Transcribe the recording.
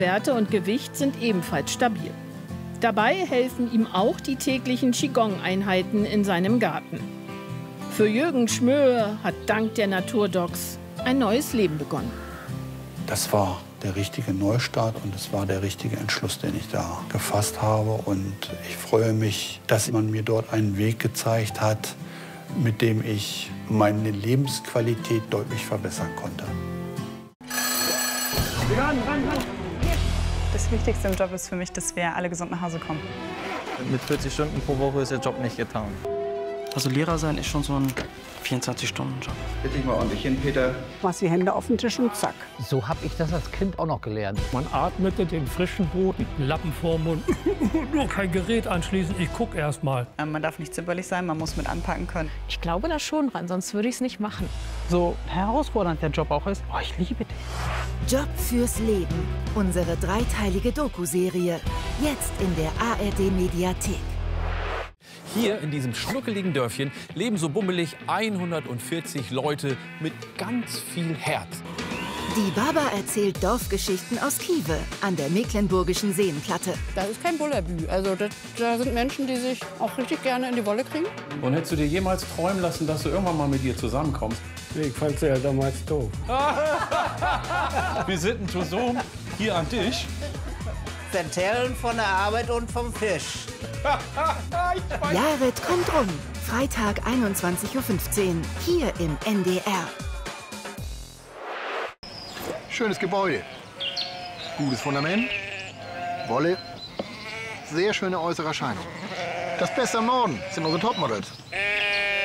Werte und Gewicht sind ebenfalls stabil. Dabei helfen ihm auch die täglichen Qigong-Einheiten in seinem Garten. Für Jürgen Schmöhe hat dank der Naturdocs ein neues Leben begonnen. Das war der richtige Neustart und es war der richtige Entschluss, den ich da gefasst habe. Und ich freue mich, dass man mir dort einen Weg gezeigt hat, mit dem ich meine Lebensqualität deutlich verbessern konnte. Das Wichtigste im Job ist für mich, dass wir alle gesund nach Hause kommen. Mit 40 Stunden pro Woche ist der Job nicht getan. Also Lehrer sein ist schon so ein 24-Stunden-Job. Bitte ich mal ordentlich hin, Peter. Machst die Hände auf den Tisch und zack. So habe ich das als Kind auch noch gelernt. Man atmete den frischen Boden, Lappen vorm Mund. Nur kein Gerät anschließen, ich gucke erst mal. Man darf nicht zimperlich sein, man muss mit anpacken können. Ich glaube da schon dran, sonst würde ich es nicht machen. So herausfordernd der Job auch ist, ich liebe den. Job fürs Leben. Unsere dreiteilige Doku-Serie. Jetzt in der ARD-Mediathek. Hier in diesem schnuckeligen Dörfchen leben so bummelig 140 Leute mit ganz viel Herz. Die Baba erzählt Dorfgeschichten aus Kiewe an der Mecklenburgischen Seenplatte. Das ist kein Bullabü. Also da sind Menschen, die sich auch richtig gerne in die Wolle kriegen. Und hättest du dir jemals träumen lassen, dass du irgendwann mal mit ihr zusammenkommst? Nee, ich fand sie ja damals doof. Wir sitzen zusammen hier am Tisch. Erzählen von der Arbeit und vom Fisch. Jared kommt rum. Freitag 21:15 Uhr hier im NDR. Schönes Gebäude, gutes Fundament, Wolle, sehr schöne äußere Erscheinung. Das Beste am Norden sind unsere Topmodels.